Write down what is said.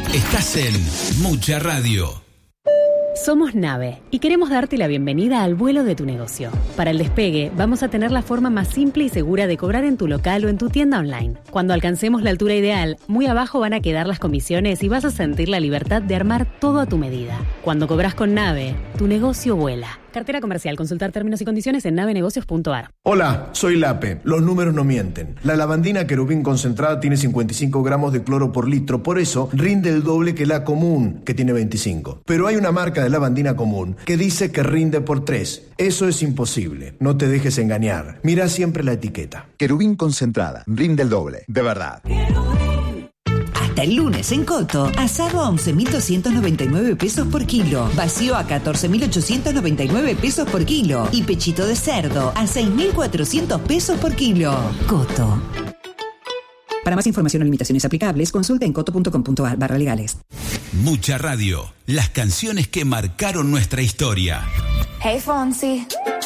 Estás en Mucha Radio. Somos Nave y queremos darte la bienvenida al vuelo de tu negocio. Para el despegue, vamos a tener la forma más simple y segura de cobrar en tu local o en tu tienda online. Cuando alcancemos la altura ideal, muy abajo van a quedar las comisiones y vas a sentir la libertad de armar todo a tu medida. Cuando cobras con Nave, tu negocio vuela. Cartera comercial. Consultar términos y condiciones en navenegocios.ar. Hola, soy Lape. Los números no mienten. La lavandina Querubín concentrada tiene 55 gramos de cloro por litro. Por eso rinde el doble que la común, que tiene 25. Pero hay una marca de lavandina común que dice que rinde por 3. Eso es imposible. No te dejes engañar. Mira siempre la etiqueta. Querubín concentrada. Rinde el doble. De verdad. Hasta el lunes en Coto, asado a 11.299 pesos por kilo, vacío a 14.899 pesos por kilo y pechito de cerdo a 6.400 pesos por kilo. Coto. Para más información o limitaciones aplicables, consulta en coto.com.ar/legales. Mucha Radio, las canciones que marcaron nuestra historia. Hey Fonsi,